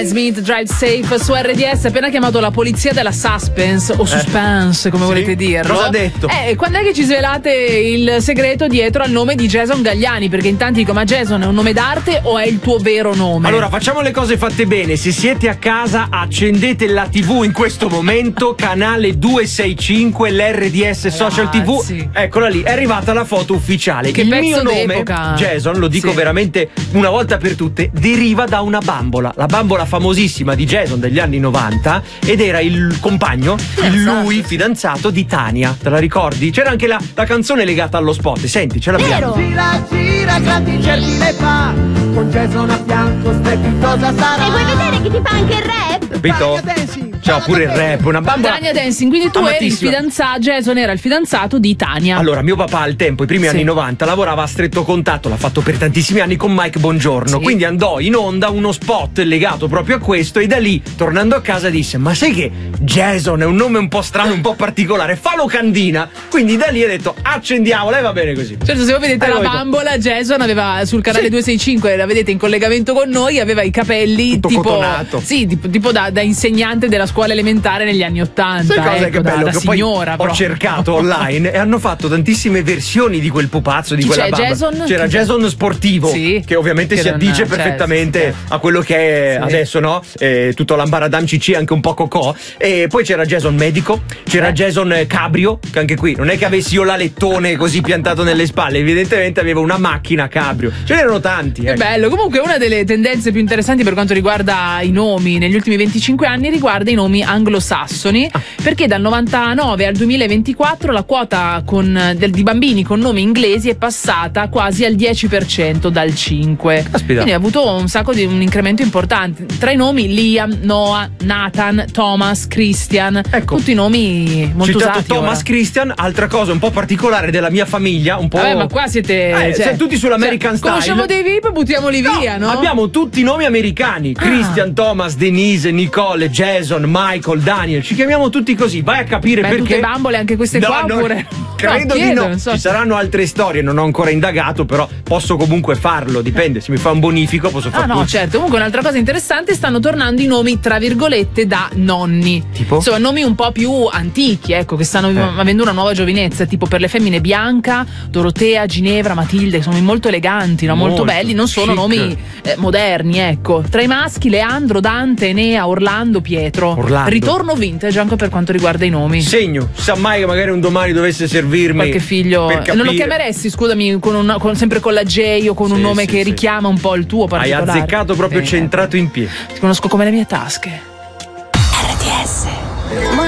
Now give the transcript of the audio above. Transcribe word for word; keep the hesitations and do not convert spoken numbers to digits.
Sam Smith, Drive Safe su R D S. Appena chiamato la polizia della suspense o suspense, eh. come sì? volete dirlo. Cosa ha detto? Eh, quando è che ci svelate il segreto dietro al nome di Jason Galliani? Perché in tanti dicono: ma Jason è un nome d'arte o è il tuo vero nome? Allora, facciamo le cose fatte bene. Se siete a casa, accendete la tivù in questo momento, canale duecentosessantacinque, l'R D S Social Ragazzi. tivù. Eccola lì, è arrivata la foto ufficiale. Che il pezzo mio nome, d'epoca. Jason, lo dico sì. veramente una volta per tutte, deriva da una bambola. La bambola famosissima di Jason degli anni novanta, ed era il compagno, fidanzato. lui fidanzato di Tania. Te la ricordi? C'era anche la, la canzone legata allo spot. Senti, ce l'abbiamo. Gira, gira, grandi cerchi le fa. Con Jason a fianco, strepitosa sarà. E vuoi vedere che ti fa anche il rap? Capito? Ciao, pure il rap, una bambola. Tania Dancing, quindi tu eri il fidanzato, Jason era il fidanzato di Tania. Allora, mio papà al tempo, i primi sì. anni novanta, lavorava a stretto contatto, l'ha fatto per tantissimi anni con Mike Bongiorno, sì. quindi andò in onda uno spot legato proprio a questo, e da lì, tornando a casa, disse: ma sai che Jason è un nome un po' strano, un po' particolare, fa locandina. Quindi da lì ha detto: accendiamola, e va bene così. Certo, se voi vedete eh, la voi bambola, Jason aveva sul canale sì. duecentosessantacinque, la vedete in collegamento con noi, aveva i capelli tutto tipo cotonato. Sì, tipo, tipo da, da insegnante della scuola elementare negli anni ottanta. Sai cosa ecco, che bello? da, che da signora, poi ho cercato online e hanno fatto tantissime versioni di quel pupazzo, di Chi quella c'è, bambola. Jason? C'era Chi Jason sportivo, sì. che ovviamente che si addice non, perfettamente certo, a quello che è sì. adesso, no? Eh, tutto l'ambaradam C C, anche un po' cocò. E poi c'era Jason medico, c'era eh. Jason cabrio, che anche qui non è che avessi io l'alettone così piantato nelle spalle, evidentemente avevo una macchina cabrio. Ce n'erano tanti. Che ecco. bello. Comunque una delle tendenze più interessanti per quanto riguarda i nomi negli ultimi venticinque anni riguarda i nomi anglosassoni, ah. perché dal novantanove al duemilaventiquattro la quota con, del, di bambini con nomi inglesi è passata quasi al dieci per cento dal cinque per cento. Aspetta. Quindi ha avuto un sacco di un incremento importante. Tra i nomi Liam, Noah, Nathan, Thomas, Christian, ecco. tutti nomi molto Citato usati Thomas ora. Christian, altra cosa un po' particolare della mia famiglia, un po'. Vabbè, ma qua siete eh, cioè, siete tutti sull'American cioè, style. conosciamo dei V I P, buttiamoli no, via, no? Abbiamo tutti i nomi americani: ah. Christian, Thomas, Denise, Nicole, Jason, Michael, Daniel. Ci chiamiamo tutti così. Vai a capire Beh, perché. Tutte bambole, anche queste no, qua no, pure. Credo no, di chiedo, no. So. Ci saranno altre storie, non ho ancora indagato, però posso comunque farlo. Dipende, se mi fa un bonifico posso farlo. Ah no, certo. Comunque un'altra cosa interessante, stanno tornando i nomi tra virgolette da nonni. Tipo? Insomma, nomi un po' più antichi, ecco, che stanno eh. avendo una nuova giovinezza, tipo per le femmine Bianca, Dorotea, Ginevra, Matilde, che sono molto eleganti, no? molto, molto belli, non sono chic. nomi eh, moderni, ecco. Tra i maschi Leandro, Dante, Enea, Orlando, Pietro. Orlando. Ritorno vintage anche per quanto riguarda i nomi. Segno, sa mai che magari un domani dovesse servirmi qualche figlio. Non lo chiameresti, scusami, con un, con, sempre con la J o con sì, un nome sì, che sì. richiama un po' il tuo particolare? Hai azzeccato proprio sì, centrato in piedi. Ti conosco come le mie tasche. R D S